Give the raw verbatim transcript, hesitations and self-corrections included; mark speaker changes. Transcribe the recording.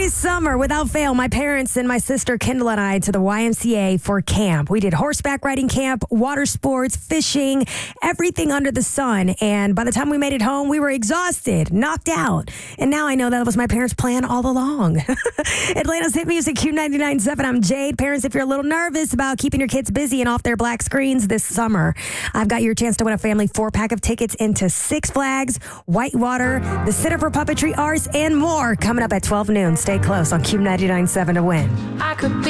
Speaker 1: Every summer, without fail, my parents and my sister Kendall and I to the Y M C A for camp. We did horseback riding camp, water sports, fishing, everything under the sun. And by the time we made it home, we were exhausted, knocked out. And now I know that was my parents' plan all along. Atlanta's hit music, Q ninety-nine point seven. I'm Jade. Parents, if you're a little nervous about keeping your kids busy and off their black screens this summer, I've got your chance to win a family four-pack of tickets into Six Flags, Whitewater, the Center for Puppetry Arts, and more coming up at twelve noon. Stay close on Q ninety-nine point seven to win.
Speaker 2: I could be